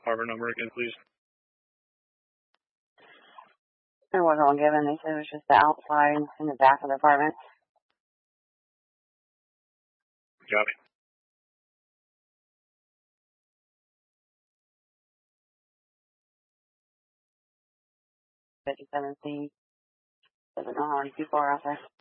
apartment number again, please? There wasn't one given. They said it was just the outside in the back of the apartment. Copy. 57C. Doesn't know how many people are out there.